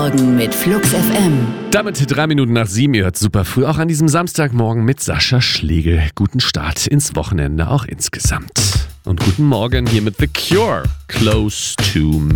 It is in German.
Morgen mit Flux FM. Damit 3 Minuten nach 7, ihr hört super früh auch an diesem Samstagmorgen mit Sascha Schlegel. Guten Start ins Wochenende auch insgesamt. Und guten Morgen hier mit The Cure, Close to Me.